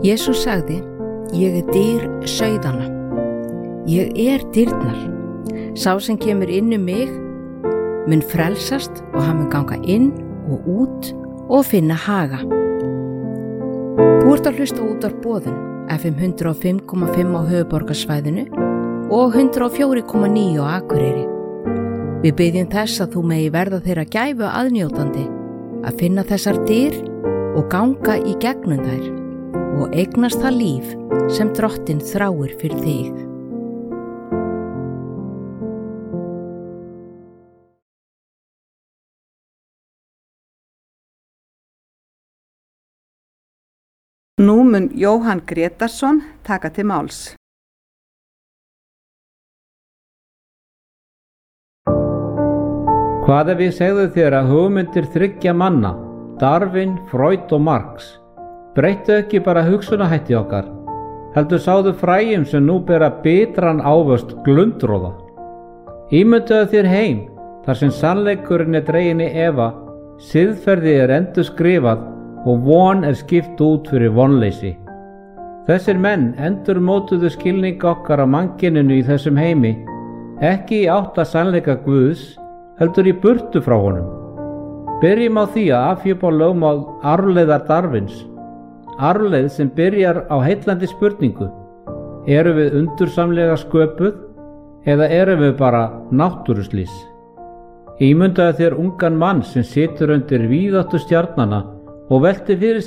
Jesús sagði, ég dyr sauðanna. Ég dyrnar. Sá sem kemur inn mig mun frelsast og hann mun ganga inn og út og finna haga. Þú ert að hlusta út af boðun FM 105,5 á höfuðborgarsvæðinu og 104,9 á Akureyri. Við biðjum þess að þú megi verða þeirra gæfu aðnjótandi að finna þessar dyr og ganga í gegnum þær og eignast það líf sem Drottinn þráir fyrir þig. Nú mun Jóhann Grétarsson taka til máls. Hvað ef ég segði þér að hugmyndir þriggja manna, Darwin, Freud og Marx, breyttu ekki bara hugsunarhætti okkar, heldur sáðu fræjum sem nú bera bitran ávöxt glundroða. Ímyndaðu þér heim, þar sem sannleikurinn dreginn í efa, siðferði endurskrifað og von skipt út fyrir vonleysi. Þessir menn endurmótuðu skilning okkar á mannkyninu í þessum heimi, ekki í átt að sannleika Guðs, heldur í burtu frá honum. Byrjum á því að afhjúpa lögmál arfleiðar Darwins. Arfleið sem byrjar á heillandi spurningu: erum við undursamlega sköpuð eða erum við bara náttúruslys? Ímyndaðu þér ungan mann sem situr undir víðáttu stjarnanna og velti fyrir